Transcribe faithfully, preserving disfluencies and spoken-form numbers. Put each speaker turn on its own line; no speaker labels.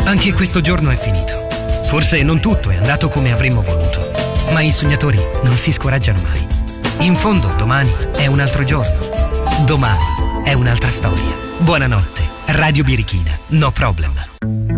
Anche questo giorno è finito. Forse non tutto è andato come avremmo voluto, ma i sognatori non si scoraggiano mai. In fondo, domani è un altro giorno. Domani è un'altra storia. Buonanotte, Radio Birichina. No problem.